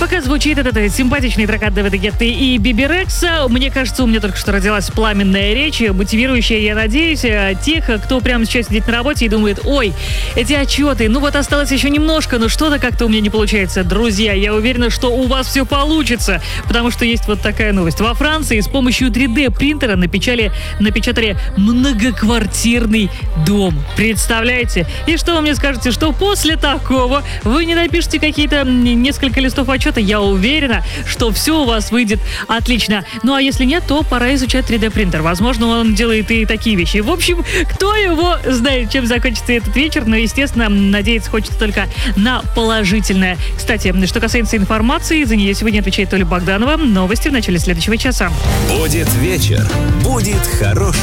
Пока звучит этот симпатичный трек от Дэвида Гетты и Биби Рекса, мне кажется, у меня только что родилась пламенная речь, мотивирующая, я надеюсь, тех, кто прямо сейчас сидит на работе и думает: ой, эти отчеты, ну вот осталось еще немножко, но что-то как-то у меня не получается. Друзья, я уверена, что у вас все получится, потому что есть вот такая новость. Во Франции с помощью 3D-принтера напечатали многоквартирный дом. Представляете? И что вы мне скажете, что после такого вы не напишите какие-то несколько листов отчета? Я уверена, что все у вас выйдет отлично. Ну а если нет, то пора изучать 3D-принтер. Возможно, он делает и такие вещи. В общем, кто его знает, чем закончится этот вечер, но, естественно, надеяться хочется только на положительное. Кстати, что касается информации, за нее сегодня отвечает Оля Богданова. Новости в начале следующего часа. Будет вечер, будет хороший